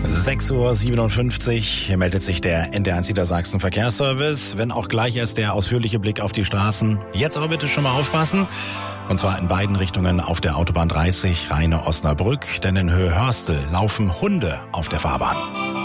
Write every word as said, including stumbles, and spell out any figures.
sechs Uhr siebenundfünfzig, hier meldet sich der N D R eins Niedersachsen Verkehrsservice, wenn auch gleich erst der ausführliche Blick auf die Straßen. Jetzt aber bitte schon mal aufpassen. Und zwar in beiden Richtungen auf der Autobahn dreißig Rheine-Osnabrück, denn in Höhe Hörstel laufen Hunde auf der Fahrbahn.